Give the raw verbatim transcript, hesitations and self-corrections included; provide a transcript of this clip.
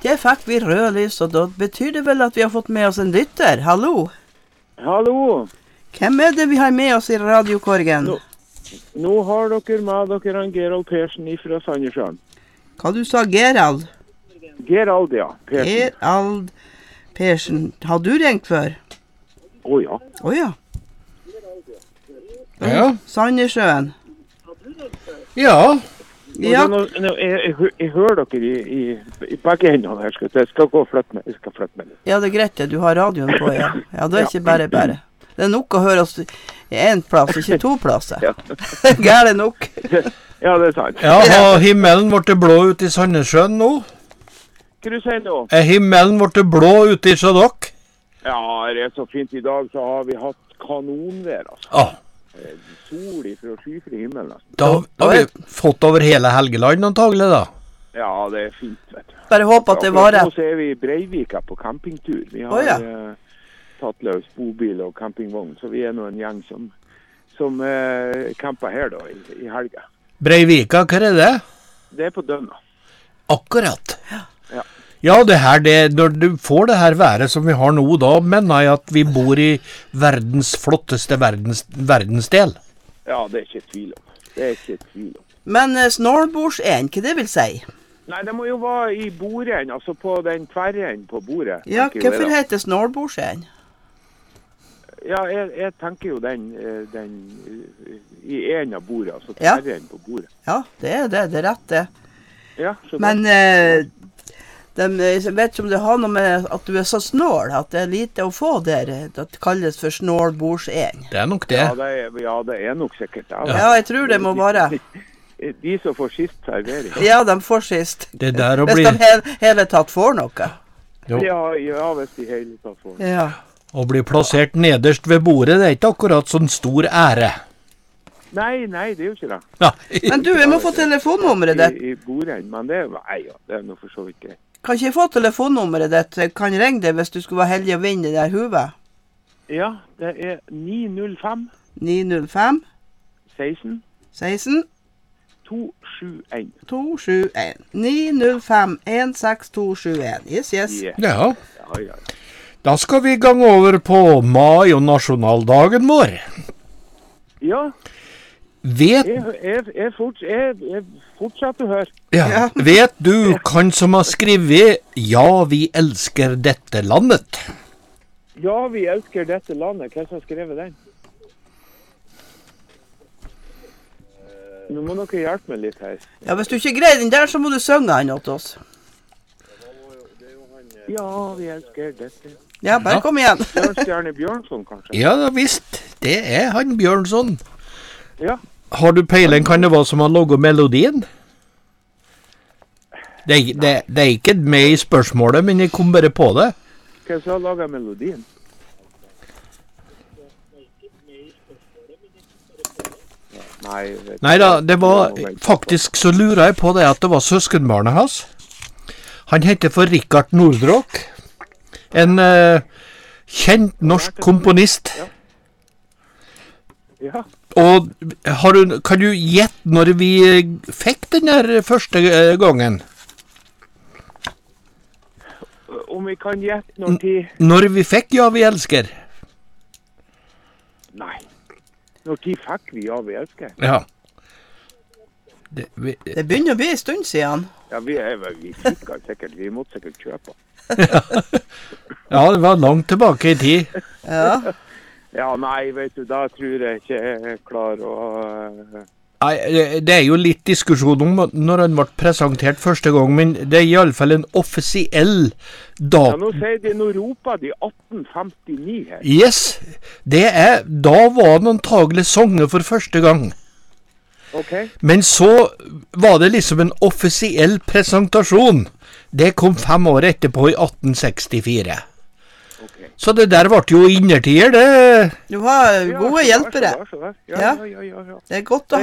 Det fikk vi rødlys, og da betyr det vel at vi har fått med oss en lytter. Hallo? Hallo. Hvem er det vi har med oss i radiokorgen? Nå, nå har dere med dere en Gerald Persen fra Sandnessjøen. Hva du sa, Gerald? Gerald, ja. Persen. Gerald Persen. Har du ringt før? Å ja. Å ja. Ja. Sandnessjøen. Ja. Ja. Nå, nå, jeg, jeg, jeg hører dere i, i, i begge hendene her. Skal, jeg skal gå og flytte meg. Jeg skal flytte meg. Ja, det er greit det. Du har radioen på, ja. Ja, det er ikke bare bare. Det er nok å høre oss i en plass, ikke to plasser. Ja. Gærlig nok. Ja, det er sant. Ja, har himmelen vært blå ute i Sandnessjøen nå? Hva du sier nå? Er himmelen vært blå ute i Sjødokk? Ja, det er så fint i dag, så har vi hatt kanonvær, altså. Ah. Sol fra skyfri himmel, altså. Da har vi fått over hele Helgeland antagelig da. Ja, det er fint, vet du. Bare håp at det Akkurat varer. Nå så er vi i Breivika på campingtur. Vi har Å, ja. eh, tatt løs bobil og campingvogn, så vi er nå en gjeng som, som eh, camper her da, i, i helga. Breivika, hva er det? Det er på Dønna. Akkurat. Ja. Ja, det her, det, når du får det her været som vi har nå, da mener jeg at vi bor i verdens flotteste verdens, verdensdel. Ja, det er ikke tvil om. Det er ikke tvil om. Men uh, snålbordsend, hva det vil si? Nei, det må jo være i bordenden, altså på den tverrenden på bordet. Ja, tenker jeg hvorfor da. heter det snålbordsend? Ja, jeg, jeg tenker jo den, eh, den eh, i en av bordet, altså Ja. tverrenden på bordet. Ja, det er det, det er rett det. Ja, så Men uh, de, jeg vet ikke om det har noe med at du er så snål, at det er lite å få der. Det kalles for snålbordsend. Det er nok det. Ja, det er, ja, det er nok sikkert det. Ja, jeg tror det må være. De som får sist servering. Ja, de får sist. Det der å Hvis bli, de he hele tatt får noe. jo, Ja, ja, hvis de hele tatt får. Ja. å bli plassert nederst ved bordet, det er ikke akkurat sånn stor ære. Nei, nei, det er jo ikke det. Nei. Men du, jeg må få telefonnummeret ditt. I, i bordenden, men det er, nei, ja, det er noe for så vidt greit. Kan ikke jeg få telefonnummeret ditt? Jeg kan ringe deg hvis du skulle være heldig å vinne det der huvet. Ja, det er ni null fem ni null fem seksten seksten to sju en. to sju en. ni null fem en seks to sju en. Yes, yes. Yeah. Ja, Ja, ja, ja. da skal vi gang over på mai og nasjonaldagen vår. Ja, Vet, jeg, jeg, jeg, forts, jeg, jeg fortsetter å høre. ja, Ja. vet du hvem som har skrevet «Ja, vi elsker dette landet»? Ja, vi elsker dette landet. Hvem som har skrevet den? Nå må dere hjelpe meg litt her. Ja, hvis du ikke greier den der, så må du synge han til oss. Ja, vi elsker dette. Ja, bare Ja. kom igjen. Bjørnstjerne Bjørnson, kanskje? Ja, da visst, det er han Bjørnson. Ja. Har du peiling, kan det være som har laget melodien? Det, er- det, det er ikke med i spørsmålet, men jeg kom bare på det. Hvem som har laget melodien? Nei, jeg vet Nei da, ikke. det var Ja, vet ikke. faktisk så lurer jeg på det at det var søskenbarnet hans. Han heter for Rikard Nordrock. En eh, kjent norsk komponist. Ja, Og har du, kan du gjette når vi eh, fikk den der første eh, gangen? om vi kan gjette når tid... Når vi fikk Ja, vi elsker? Nei. Når tid fikk vi Ja, vi elsker? Ja. Det, vi, Det begynner å bli en stund siden. Ja, vi, er, vi fikk den sikkert. Vi måtte sikkert kjøpe. ja, det var langt tilbake i tid. Ja. Ja, nei, vet du, da tror jeg ikke jeg er klar å... eh, Nei, det er jo litt diskusjon om når han ble presentert første gang, men det er i alle fall en offisiell Ja, dato. nå sier de, nå roper de atten femtini her. Yes, det er, da var han antagelig sunget for første gang. Ok? Men så var det liksom en offisiell presentasjon. Det kom fem år etterpå i atten sekstifire. Ok. Så det der ble jo innertier, det. Du har Ja, gode så vær, hjelpere. så vær, så vær. Ja, Ja. ja, ja, ja, ja. Det er godt å